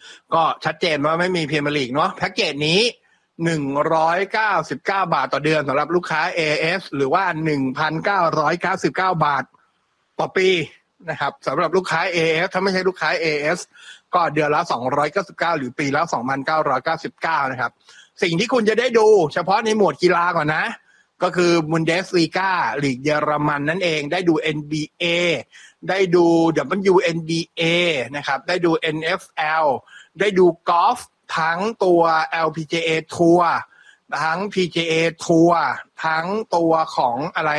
ก็ชัดเจนว่าไม่มีพรีเมียร์ลีกเนาะแพ็กเกจนี้199 บาทต่อเดือนสำหรับลูกค้า AS หรือว่า 1,999 บาทต่อปีนะครับสำหรับลูกค้า AS ถ้าไม่ใช่ลูกค้า AS ก็เดือนละ299หรือปีละ2,999นะครับสิ่งที่คุณจะได้ดูเฉพาะในหมวดกีฬาก่อนนะก็คือบุนเดสลีกาลีกเยอรมันนั่นเองได้ดู NBA ได้ดู WNBA นะครับได้ดู NFL ได้ดูกอล์ฟทั้งตัว LPGA ทัวร์ทั้ง PGA ทัวร์ทั้งตัวของอะไร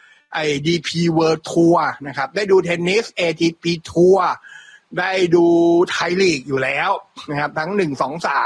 DP World Tour นะครับได้ดูเทนนิส ATP ทัวร์ได้ดูไทยลีกอยู่แล้วนะครับทั้ง1 2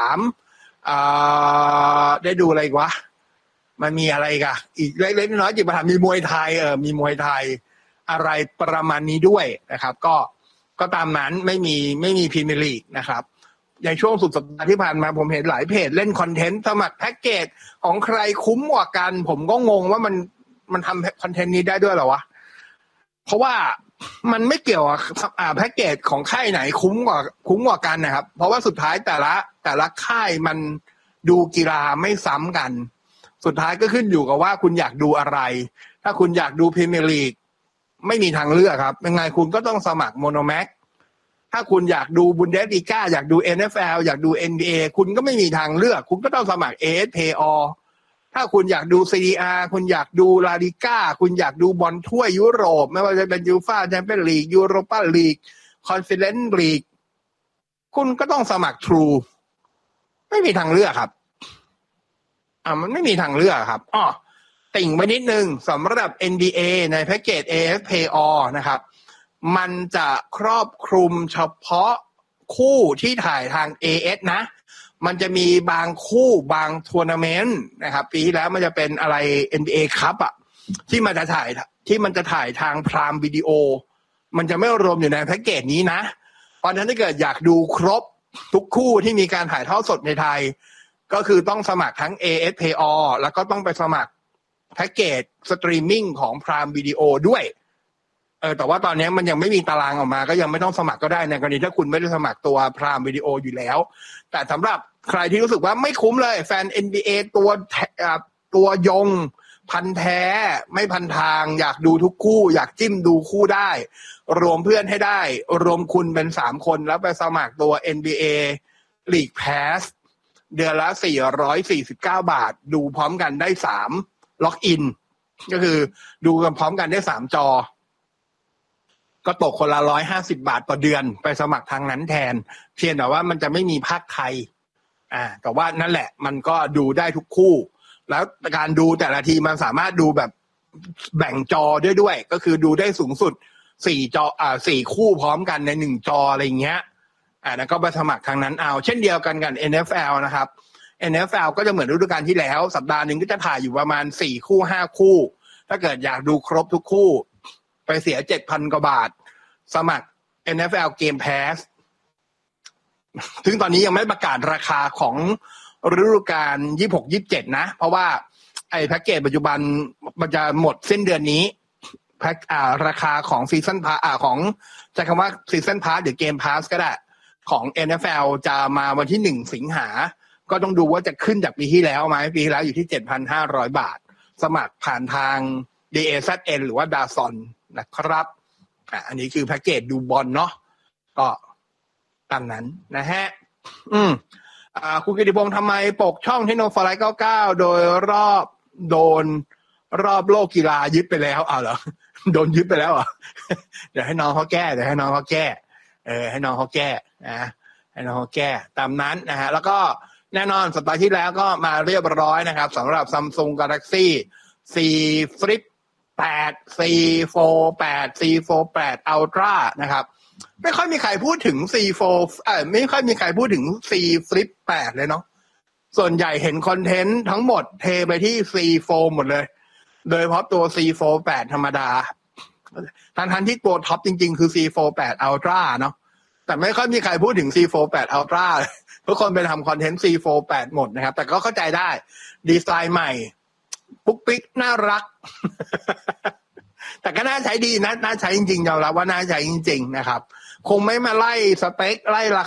3ได้ดูอะไรวะมันมีอะไรอีกเล็กๆน้อยๆจิบมาถามมีมวยไทยมีมวยไทยอะไรประมาณนี้ด้วยนะครับก็ตามนั้นไม่มีพรีเมียร์ลีกนะครับในช่วงสุดสัปดาห์ที่ผ่านมาผมเห็นหลายเพจเล่นคอนเทนต์สมัครแพ็กเกจของใครคุ้มกว่ากันผมก็งงว่ามันทำคอนเทนต์นี้ได้ด้วยเหรอวะเพราะว่ามันไม่เกี่ยวกับแพ็กเกจของค่ายไหนคุ้มกว่ากันนะครับเพราะว่าสุดท้ายแต่ละค่ายมันดูกีฬาไม่ซ้ำกันสุดท้ายก็ขึ้นอยู่กับว่าคุณอยากดูอะไรถ้าคุณอยากดูพรีเมียร์ลีกไม่มีทางเลือกครับยังไงคุณก็ต้องสมัครโมโนแม็กถ้าคุณอยากดูบุนเดสลีกาอยากดู NFL อยากดู NBA คุณก็ไม่มีทางเลือกคุณก็ต้องสมัคร ASPO ถ้าคุณอยากดู Serie A คุณอยากดูลาลิก้าคุณอยากดูบอลถ้วยยุโรปไม่ว่าจะเป็นยูฟ่าแชมเปี้ยนลีกยูโรปาลีกคอนเฟอเรนซ์ลีกคุณก็ต้องสมัคร True ไม่มีทางเลือกครับมันไม่มีทางเลือกครับติ่งไปนิดนึงสำหรับ NBA ในแพ็กเกจ ASPO นะครับมันจะครอบคลุมเฉพาะคู่ที่ถ่ายทาง AS นะมันจะมีบางคู่บางทัวร์นาเมนต์นะครับปีที่แล้วมันจะเป็นอะไร NBA คัพที่มันจะถ่ายทางพรามวิดีโอมันจะไม่รวมอยู่ในแพ็กเกจนี้นะเพราะฉะนั้นถ้าเกิดอยากดูครบทุกคู่ที่มีการถ่ายทอดสดในไทยก็คือต้องสมัครทั้ง ASPO แล้วก็ต้องไปสมัครแพ็กเกจสตรีมมิ่งของพรามวิดีโอด้วยแต่ว่าตอนนี้มันยังไม่มีตารางออกมาก็ยังไม่ต้องสมัครก็ได้ในกรณีถ้าคุณไม่ได้สมัครตัวพรามวิดีโออยู่แล้วแต่สำหรับใครที่รู้สึกว่าไม่คุ้มเลยแฟน NBA ตัวยงพันแท้ไม่พันทางอยากดูทุกคู่อยากจิ้มดูคู่ได้รวมเพื่อนให้ได้รวมคุณเป็น3คนแล้วไปสมัครตัว NBA League Pass เดือนละ449 บาทดูพร้อมกันได้3ล็อกอินก็คือดูกันพร้อมกันได้3จอก็ตกคนละ150 บาทต่อเดือนไปสมัครทางนั้นแทนเพียงแต่ว่ามันจะไม่มีภาคไทยแต่ว่านั่นแหละมันก็ดูได้ทุกคู่แล้วการดูแต่ละทีมันสามารถดูแบบแบ่งจอด้วยก็คือดูได้สูงสุด4จอ4คู่พร้อมกันใน1จออะไรอย่างเงี้ยแล้วก็ไปสมัครทางนั้นเอาเช่นเดียวกันกับ NFL นะครับ NFL ก็จะเหมือนฤดูกาลที่แล้วสัปดาห์นึงก็จะถ่ายอยู่ประมาณ4คู่5คู่ถ้าเกิดอยากดูครบทุกคู่ไปเสีย 7,000 กว่าบาทสมัคร NFL Game Pass ถึงตอนนี้ยังไม่ประกาศราคาของฤดูกาล 26-27 นะเพราะว่าไอ้แพ็กเกจปัจจุบันมันจะหมดสิ้นเดือนนี้ราคาของซีซั่นพาสของใช้คำว่าซีซั่นพาสหรือเกมพาสก็ได้ของ NFL จะมาวันที่1 สิงหาก็ต้องดูว่าจะขึ้นจากปีที่แล้วไหมปีที่แล้วอยู่ที่ 7,500 บาทสมัครผ่านทาง DAZN หรือว่า DAZN นะครับอันนี้คือแพ็กเกจดูบอลเนาะก็ตามนั้นนะฮะคุณกิติพงษ์ทำไมปกช่องเทคโนโลยี99โดยโดนรอบโลกกีฬายึดไปแล้วเหรอโดนยึดไปแล้วเหรอเดี๋ยวให้น้องเขาแก้ให้น้องเขาแก้นะให้น้องเขาแก้ตามนั้นนะฮะแล้วก็แน่นอนสัปดาห์ที่แล้วก็มาเรียบร้อยนะครับสำหรับ Samsung Galaxy C Flip 8 C Fold 8 C Fold 8 Ultra นะครับไม่ค่อยมีใครพูดถึง C Fold ไม่ค่อยมีใครพูดถึง C Flip 8เลยเนาะส่วนใหญ่เห็นคอนเทนต์ทั้งหมดเทไปที่ C Fold หมดเลยโดยเฉพาะตัว C Fold 8 ธรรมดาทั้งที่ตัวท็อปจริงๆคือ C Fold 8 Ultra เนาะแต่ไม่ค่อยมีใครพูดถึง C Fold 8 Ultra ทุกคนไปทำคอนเทนต์ C Fold 8 หมดนะครับแต่ก็เข้าใจได้ดีไซน์ใหม่ปุ๊กปิ๊กน่ารัก แต่ก็น่าใช้ดีนะน่าใช้จริงๆยอมรับว่าน่าใช้จริงๆนะครับคงไม่มาไล่สเปคไล่รา